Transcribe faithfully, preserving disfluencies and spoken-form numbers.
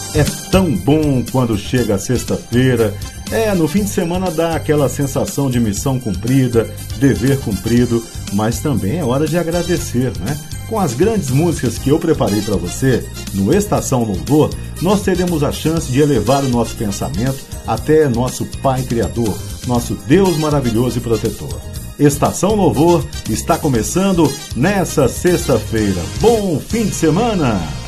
É tão bom quando chega a sexta-feira. É, no fim de semana dá aquela sensação de missão cumprida, dever cumprido, mas também é hora de agradecer, né? Com as grandes músicas que eu preparei para você, no Estação Louvor, nós teremos a chance de elevar o nosso pensamento até nosso Pai Criador, nosso Deus maravilhoso e protetor. Estação Louvor está começando nessa sexta-feira. Bom fim de semana!